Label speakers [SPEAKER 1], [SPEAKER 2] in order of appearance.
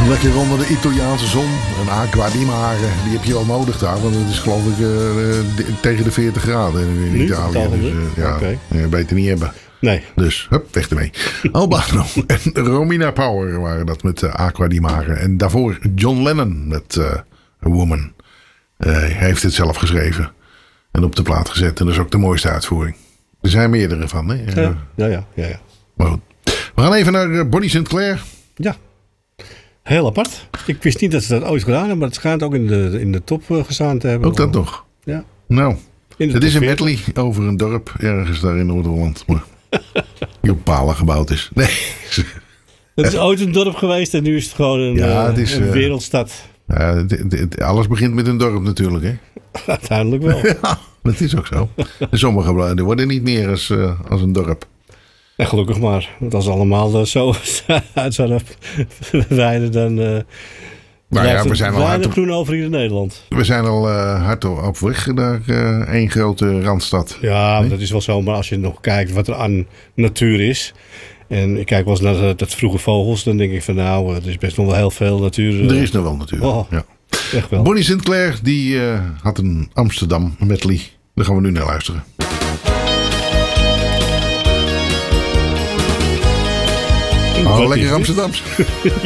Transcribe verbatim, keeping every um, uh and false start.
[SPEAKER 1] Lekker onder de Italiaanse zon. Een aqua di mare, die heb je wel nodig daar. Want het is geloof ik uh, de, tegen de veertig graden in
[SPEAKER 2] nu,
[SPEAKER 1] Italië. Dus, uh, ja,
[SPEAKER 2] okay.
[SPEAKER 1] uh, beter niet hebben.
[SPEAKER 2] Nee.
[SPEAKER 1] Dus, hup, weg ermee. Albano en Romina Power waren dat met uh, Aqua di Mare. En daarvoor John Lennon met uh, A Woman. Uh, hij heeft het zelf geschreven. En op de plaat gezet. En dat is ook de mooiste uitvoering. Er zijn meerdere van, hè?
[SPEAKER 2] Ja, ja, ja. ja, ja.
[SPEAKER 1] Maar goed. We gaan even naar uh, Bonnie Sinclair.
[SPEAKER 2] Ja. Heel apart. Ik wist niet dat ze dat ooit gedaan hebben. Maar het schijnt ook in de, in de top uh, gestaan te hebben.
[SPEAKER 1] Ook dat nog?
[SPEAKER 2] Ja.
[SPEAKER 1] Nou, het is een
[SPEAKER 2] veertig.
[SPEAKER 1] medley over een dorp ergens daar in Noord-Holland. Maar die op palen gebouwd is. Nee.
[SPEAKER 2] Het is ooit een dorp geweest en nu is het gewoon een,
[SPEAKER 1] ja,
[SPEAKER 2] uh,
[SPEAKER 1] het is,
[SPEAKER 2] een
[SPEAKER 1] uh,
[SPEAKER 2] wereldstad.
[SPEAKER 1] Uh, d- d- alles begint met een dorp natuurlijk, hè?
[SPEAKER 2] Uiteindelijk wel.
[SPEAKER 1] Ja, dat is ook zo. En sommige worden worden niet meer als, uh, als een dorp.
[SPEAKER 2] Ja, gelukkig maar. Want als allemaal uh, zo uit zouden wijden, dan uh,
[SPEAKER 1] Nou ja, we zijn al hard
[SPEAKER 2] weinig
[SPEAKER 1] op,
[SPEAKER 2] groen over hier in Nederland.
[SPEAKER 1] we zijn al uh, hard op weg naar uh, één grote randstad.
[SPEAKER 2] Ja,
[SPEAKER 1] Nee?
[SPEAKER 2] dat is wel zo. Maar als je nog kijkt wat er aan natuur is. En ik kijk wel eens naar dat, dat vroege vogels. Dan denk ik van nou, er is best nog wel heel veel natuur. Uh,
[SPEAKER 1] Er is nog wel natuurlijk.
[SPEAKER 2] Oh,
[SPEAKER 1] Ja.
[SPEAKER 2] echt wel.
[SPEAKER 1] Bonnie Sinclair die uh, had een Amsterdam medley. Daar gaan we nu naar luisteren. Oh, lekker Amsterdams.